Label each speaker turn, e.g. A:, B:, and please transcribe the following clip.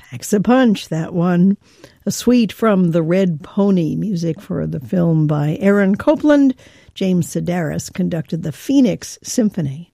A: Packs a punch, that one. A suite from The Red Pony, music for the film by Aaron Copland. James Sedaris conducted the Phoenix Symphony.